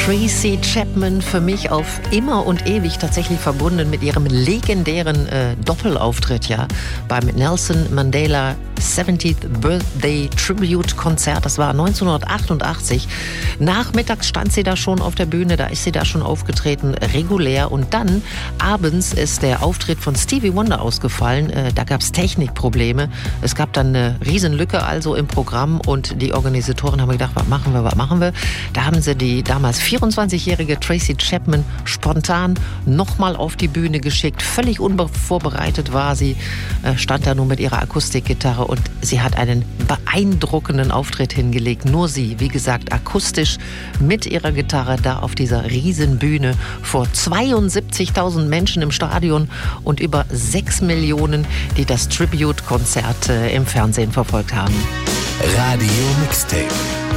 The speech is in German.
Tracy Chapman, für mich auf immer und ewig tatsächlich verbunden mit ihrem legendären Doppelauftritt beim Nelson Mandela 70th Birthday Tribute Konzert. Das war 1988. Nachmittags stand sie da schon auf der Bühne, da ist sie da schon aufgetreten, regulär. Und dann abends ist der Auftritt von Stevie Wonder ausgefallen. Da gab es Technikprobleme. Es gab dann eine Riesenlücke also im Programm und die Organisatoren haben gedacht, was machen wir? Da haben sie die damals 24-jährige Tracy Chapman spontan nochmal auf die Bühne geschickt. Völlig unvorbereitet war sie, stand da nur mit ihrer Akustikgitarre und sie hat einen beeindruckenden Auftritt hingelegt. Nur sie, wie gesagt, akustisch mit ihrer Gitarre da auf dieser Riesenbühne vor 72.000 Menschen im Stadion und über 6 Millionen, die das Tribute-Konzert im Fernsehen verfolgt haben. Radio Mixtape.